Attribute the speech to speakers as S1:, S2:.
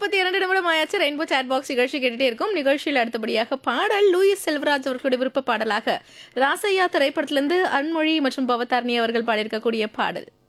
S1: 8:52 ஆயாச்சு. Rainbow chat box நிகழ்ச்சி கேட்டுட்டே இருக்கும். நிகழ்ச்சியில் அடுத்தபடியாக பாடல் லூயிஸ் செல்வராஜ் அவர்களுடைய விருப்ப பாடலாக ராசையா திரைப்படத்திலிருந்து அன்மொழி மற்றும் பவதாரணி அவர்கள் பாடியிருக்கக்கூடிய பாடல்.